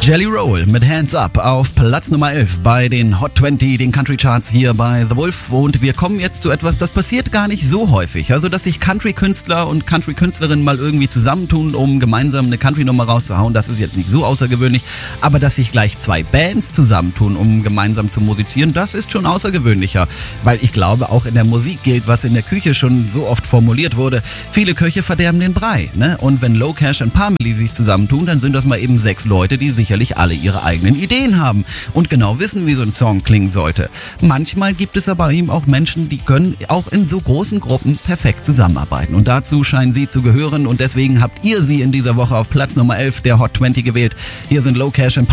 Jelly Roll mit Hands Up auf Platz Nummer 11 bei den Hot 20, den Country Charts hier bei The Wolf. Und wir kommen jetzt zu etwas, das passiert gar nicht so häufig. Also, dass sich Country-Künstler und Country-Künstlerinnen mal irgendwie zusammentun, um gemeinsam eine Country-Nummer rauszuhauen, das ist jetzt nicht so außergewöhnlich. Aber dass sich gleich zwei Bands zusammentun, um gemeinsam zu musizieren, das ist schon außergewöhnlicher. Weil ich glaube, auch in der Musik gilt, was in der Küche schon so oft formuliert wurde, viele Köche verderben den Brei. Ne? Und wenn Low Cash und Parmeli sich zusammentun, dann sind das mal eben 6 Leute, die sicherlich alle ihre eigenen Ideen haben und genau wissen, wie so ein Song klingen sollte. Manchmal gibt es aber eben auch Menschen, die können auch in so großen Gruppen perfekt zusammenarbeiten. Und dazu scheinen sie zu gehören und deswegen habt ihr sie in dieser Woche auf Platz Nummer 11 der Hot 20 gewählt. Hier sind Low Cash und